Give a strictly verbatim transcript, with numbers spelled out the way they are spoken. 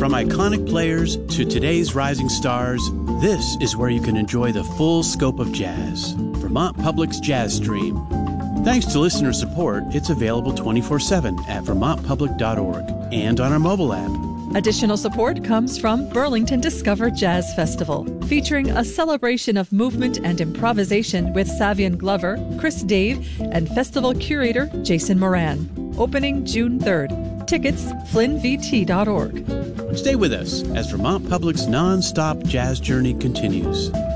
From iconic players to today's rising stars, this is where you can enjoy the full scope of jazz. Vermont Public's Jazz Stream. Thanks to listener support, it's available twenty-four seven at vermont public dot org and on our mobile app. Additional support comes from Burlington Discover Jazz Festival, featuring a celebration of movement and improvisation with Savion Glover, Chris Dave, and festival curator Jason Moran. Opening June third. Tickets, flynn v t dot org. Stay with us as Vermont Public's non-stop jazz journey continues.